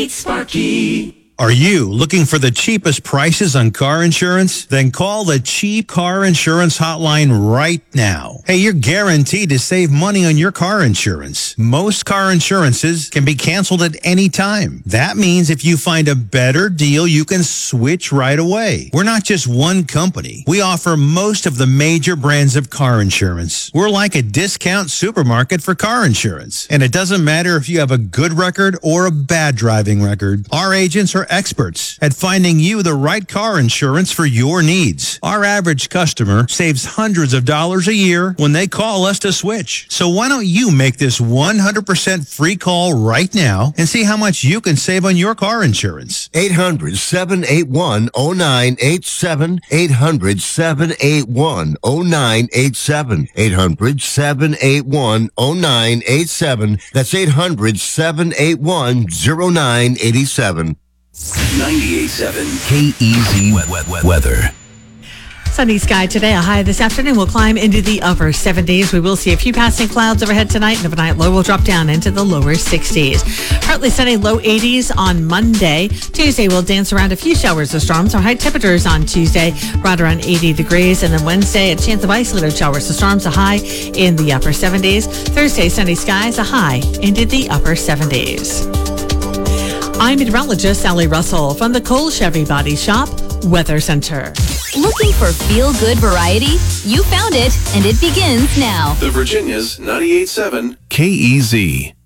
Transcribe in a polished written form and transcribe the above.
Meet Sparky. Are you looking for the cheapest prices on car insurance? Then call the Cheap Car Insurance Hotline right now. Hey, you're guaranteed to save money on your car insurance. Most car insurances can be canceled at any time. That means if you find a better deal, you can switch right away. We're not just one company. We offer most of the major brands of car insurance. We're like a discount supermarket for car insurance. And it doesn't matter if you have a good record or a bad driving record. Our agents are experts at finding you the right car insurance for your needs. Our average customer saves hundreds of dollars a year when they call us to switch. So why don't you make this 100% free call right now and see how much you can save on your car insurance? 800-781-0987. 800-781-0987. 800-781-0987. That's 800-781-0987. 98.7 KEZ weather. Sunny sky today. A high this afternoon will climb into the upper 70s. We will see a few passing clouds overhead tonight, and overnight low will drop down into the lower 60s. Partly sunny, low 80s on Monday. Tuesday will dance around a few showers of storms. Our high temperatures on Tuesday right around 80 degrees. And then Wednesday, a chance of isolated showers of storms, a high in the upper 70s. Thursday, sunny skies, a high into the upper 70s. I'm meteorologist Sally Russell from the Cole Chevy Body Shop Weather Center. Looking for feel-good variety? You found it, and it begins now. The Virginia's 98.7 KEZ.